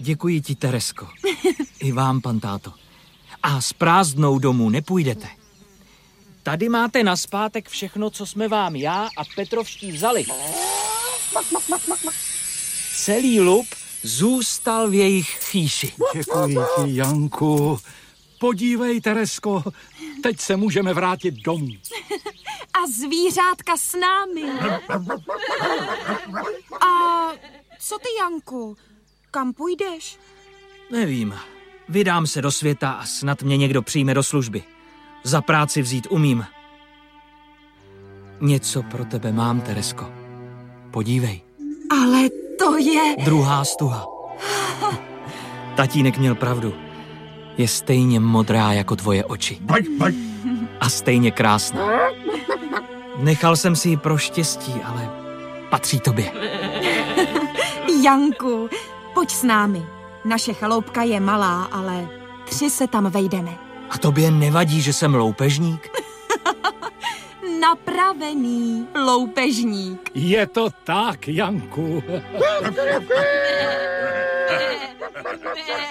Děkuji ti, Teresko. I vám, pan táto. A s prázdnou domů nepůjdete. Tady máte nazpátek všechno, co jsme vám já a Petrovští vzali. Celý lup zůstal v jejich chýši. Děkuji ti, Janku. Podívej, Teresko, teď se můžeme vrátit domů. A zvířátka s námi. A co ty, Janku? Kam půjdeš? Nevím. Vydám se do světa a snad mě někdo přijme do služby. Za práci vzít umím. Něco pro tebe mám, Teresko. Podívej. Ale to je... Druhá stuha. Tatínek měl pravdu. Je stejně modrá jako tvoje oči. A stejně krásná. Nechal jsem si ji pro štěstí, ale patří tobě. Janku, pojď s námi. Naše chaloupka je malá, ale 3 se tam vejdeme. A tobě nevadí, že jsem loupežník? Napravený loupežník. Je to tak, Janku.